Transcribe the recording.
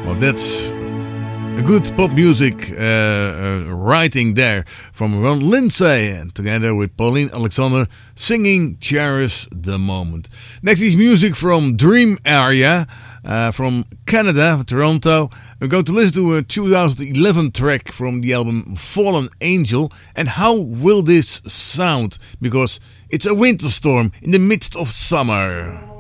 Well, that's a good pop music writing there from Ron Lindsay, and together with Pauline Alexander singing Cherish the Moment. Next is music from Dream Area from Canada, Toronto. We're going to listen to a 2011 track from the album Fallen Angel. And how will this sound? Because it's a winter storm in the midst of summer.